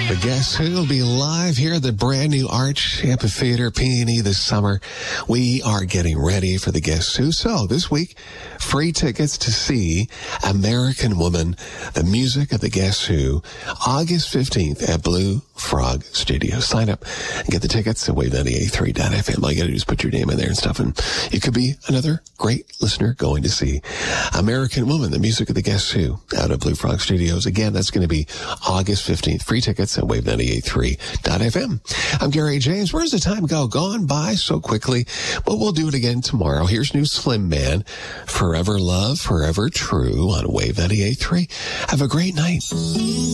But guess who will be live here at the brand new Arch Amphitheater P&E this summer? We are getting ready for the Guess Who. So this week, free tickets to see American Woman, the music of the Guess Who, August 15th at Blue Frog Studio. Sign up and get the tickets at wave98.3.fm. All you gotta do is put your name in there and stuff, and you could be another great listener going to see American Woman, the music of the Guess Who, out of Blue Frog Studios. Again, that's going to be August 15th. Free tickets at wave98.3.fm. I'm Gary James. Where's the time go? Gone by so quickly, but we'll do it again tomorrow. Here's new Slim Man, Forever Love, Forever True on Wave 98.3. Have a great night.